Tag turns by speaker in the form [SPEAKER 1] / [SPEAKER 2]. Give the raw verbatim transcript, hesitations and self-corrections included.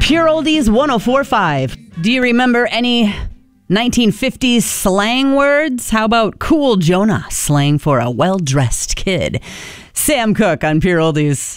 [SPEAKER 1] Pure Oldies one oh four point five. Do you remember any nineteen fifties slang words? How about cool Jonah, slang for a well-dressed kid? Sam Cooke on Pure Oldies.